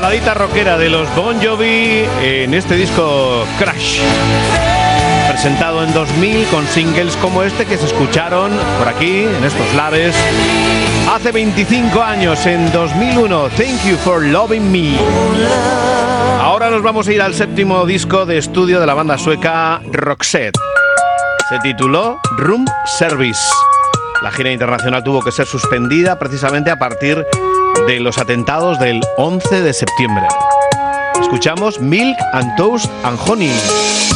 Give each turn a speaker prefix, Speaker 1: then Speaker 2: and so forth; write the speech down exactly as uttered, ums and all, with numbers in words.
Speaker 1: baladita rockera de los Bon Jovi en este disco Crash, presentado en dos mil con singles como este que se escucharon por aquí en estos lares hace veinticinco años, en dos mil uno. Thank You for Loving Me. Ahora nos vamos a ir al séptimo disco de estudio de la banda sueca Roxette. Se tituló Room Service. La gira internacional tuvo que ser suspendida precisamente a partir de los atentados del once de septiembre. Escuchamos Milk and Toast and Honey.